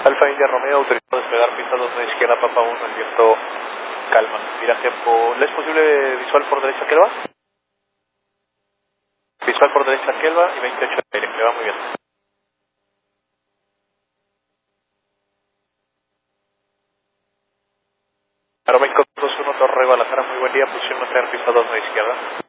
Alfa India Romeo, autorizado a despegar pista 2 de izquierda, Papa 1, el viento calma. Viraje por... ¿Le es posible visual por derecha Kelva? Visual por derecha Kelva y 28 de aire, me va muy bien. Aeroméxico 21, Torre Guadalajara, muy buen día, posición mantener pista 2 de izquierda.